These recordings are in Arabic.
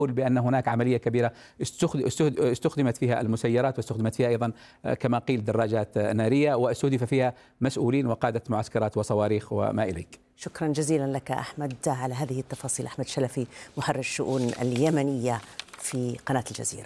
بأن هناك عملية كبيرة استخدمت فيها المسيرات، واستخدمت فيها أيضا كما قيل دراجات نارية، واستهدف فيها مسؤولين وقادة معسكرات وصواريخ وما إليك. شكرا جزيلا لك أحمد على هذه التفاصيل. أحمد شلفي، محرر الشؤون اليمنية في قناة الجزيرة.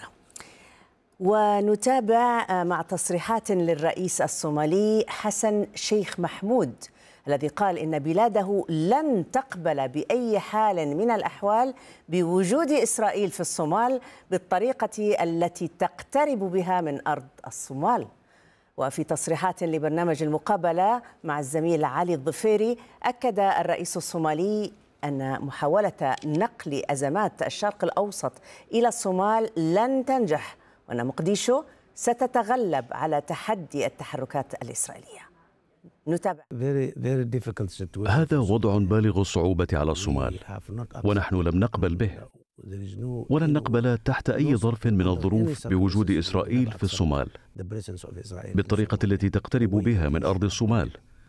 ونتابع مع تصريحات للرئيس الصومالي حسن شيخ محمود، الذي قال إن بلاده لن تقبل بأي حال من الأحوال بوجود إسرائيل في الصومال بالطريقة التي تقترب بها من أرض الصومال. وفي تصريحات لبرنامج المقابلة مع الزميل علي الظفيري، أكد الرئيس الصومالي أن محاولة نقل أزمات الشرق الأوسط إلى الصومال لن تنجح، وأن مقديشو ستتغلب على تحدي التحركات الإسرائيلية. نتابع. هذا وضع بالغ الصعوبة على الصومال، ونحن لم نقبل به، ولن نقبل تحت أي ظرف من الظروف بوجود إسرائيل في الصومال بالطريقة التي تقترب بها من أرض الصومال.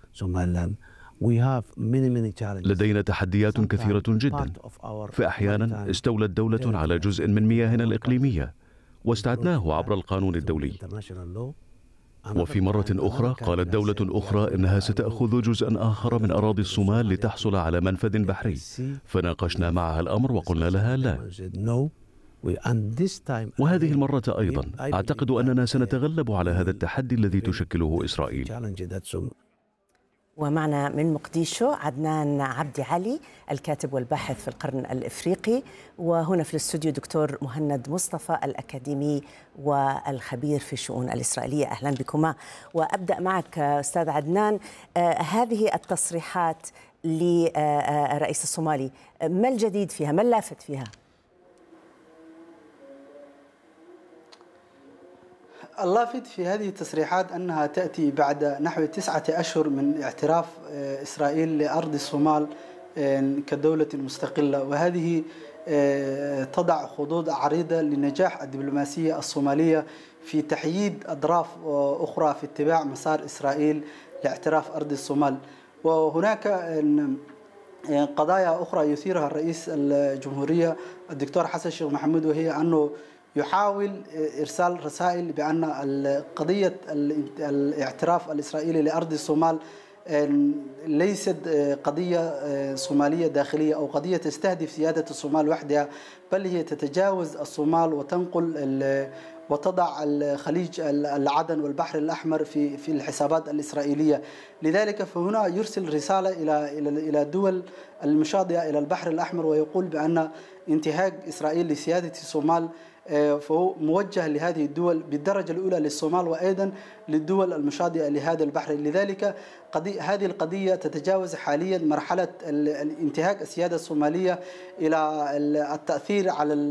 لدينا تحديات كثيرة جدا، فأحيانا استولت دولة على جزء من مياهنا الإقليمية واستعدناه عبر القانون الدولي، وفي مرة أخرى قالت دولة أخرى إنها ستأخذ جزءا آخر من أراضي الصومال لتحصل على منفذ بحري، فناقشنا معها الأمر وقلنا لها لا. وهذه المرة أيضا أعتقد أننا سنتغلب على هذا التحدي الذي تشكله إسرائيل. ومعنا من مقديشو عدنان عبد علي، الكاتب والباحث في القرن الإفريقي، وهنا في الاستوديو دكتور مهند مصطفى، الأكاديمي والخبير في الشؤون الإسرائيلية. أهلا بكما. وأبدأ معك أستاذ عدنان، هذه التصريحات للرئيس الصومالي، ما الجديد فيها؟ ما اللافت فيها؟ اللافت في هذه التصريحات أنها تأتي بعد نحو 9 أشهر من اعتراف إسرائيل لأرض الصومال كدولة مستقلة، وهذه تضع خطوط عريضة لنجاح الدبلوماسية الصومالية في تحييد أطراف أخرى في اتباع مسار إسرائيل لاعتراف أرض الصومال. وهناك قضايا أخرى يثيرها الرئيس الجمهورية الدكتور حسن شيخ محمود، وهي أنه يحاول إرسال رسائل بأن قضية الاعتراف الإسرائيلي لأرض الصومال ليست قضية صومالية داخلية أو قضية تستهدف سيادة الصومال وحدها، بل هي تتجاوز الصومال وتنقل وتضع الخليج العدن والبحر الأحمر في الحسابات الإسرائيلية. لذلك فهنا يرسل رسالة إلى الدول المشاطئة إلى البحر الأحمر، ويقول بأن انتهاك إسرائيل لسيادة الصومال فهو موجه لهذه الدول بالدرجة الأولى للصومال وأيضا للدول المشاطئة لهذا البحر. لذلك هذه القضية تتجاوز حاليا مرحلة الانتهاك السيادة الصومالية إلى التأثير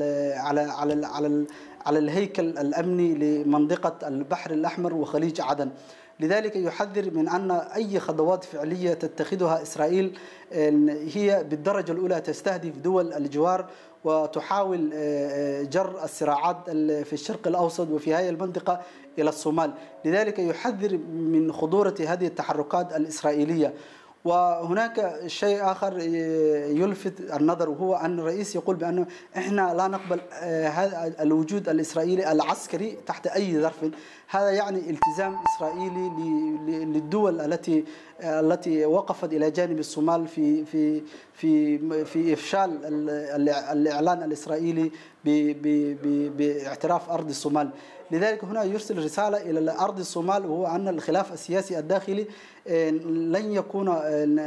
على الهيكل الأمني لمنطقة البحر الأحمر وخليج عدن. لذلك يحذر من أن أي خطوات فعلية تتخذها إسرائيل هي بالدرجة الأولى تستهدف دول الجوار وتحاول جر الصراعات في الشرق الأوسط وفي هذه المنطقة إلى الصومال. لذلك يحذر من خطورة هذه التحركات الإسرائيلية. وهناك شيء آخر يلفت النظر، وهو أن الرئيس يقول بأنه إحنا لا نقبل هذا الوجود الإسرائيلي العسكري تحت أي ظرف. هذا يعني التزام إسرائيلي للدول التي وقفت إلى جانب الصومال في إفشال الإعلان الإسرائيلي باعتراف أرض الصومال. لذلك هنا يرسل رسالة إلى أرض الصومال، وهو أن الخلاف السياسي الداخلي لن يكون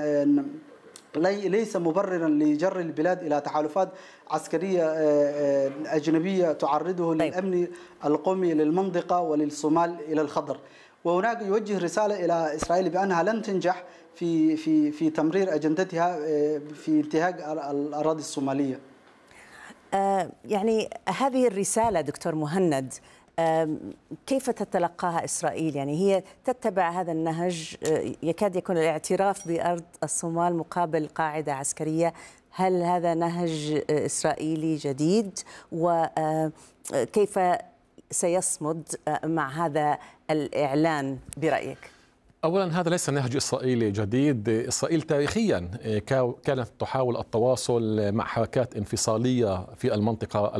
ليس مبررا لجر البلاد إلى تحالفات عسكرية أجنبية تعرضه للأمن القومي للمنطقة وللصومال إلى الخطر. وهناك يوجه رسالة إلى إسرائيل بأنها لن تنجح في تمرير أجندتها في انتهاك الأراضي الصومالية. يعني هذه الرسالة دكتور مهند كيف تتلقاها إسرائيل؟ يعني هي تتبع هذا النهج، يكاد يكون الاعتراف بأرض الصومال مقابل قاعدة عسكرية. هل هذا نهج إسرائيلي جديد؟ وكيف سيصمد مع هذا الإعلان برأيك؟ أولا هذا ليس نهج إسرائيلي جديد. إسرائيل تاريخيا كانت تحاول التواصل مع حركات انفصالية في المنطقة